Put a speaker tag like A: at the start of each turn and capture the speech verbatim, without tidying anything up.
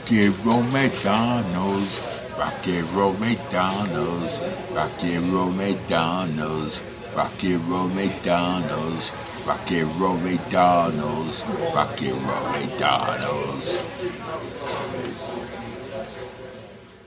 A: Rock and roll McDonald's. Rock and roll McDonald's. Rock and roll McDonald's. Rock and roll McDonald's. Rock and roll McDonald's. Rock and roll McDonald's.